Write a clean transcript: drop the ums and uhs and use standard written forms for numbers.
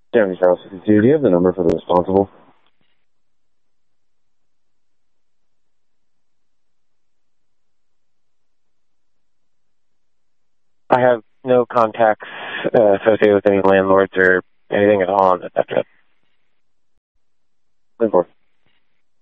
Downey Charles 52, do you have the number for the responsible? I have no contacts associated with any landlords or anything at all on this after that.